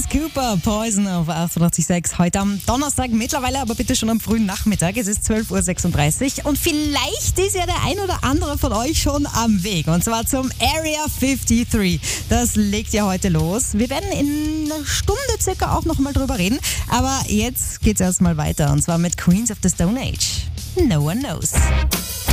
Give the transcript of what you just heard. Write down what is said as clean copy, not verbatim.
Cooper, Poison auf 88.6. Heute am Donnerstag, mittlerweile aber bitte schon am frühen Nachmittag. Es ist 12.36 Uhr und vielleicht ist ja der ein oder andere von euch schon am Weg. Und zwar zum Area 53. Das legt ja heute los. Wir werden in einer Stunde circa auch nochmal drüber reden. Aber jetzt geht's erstmal weiter und zwar mit Queens of the Stone Age. No one knows.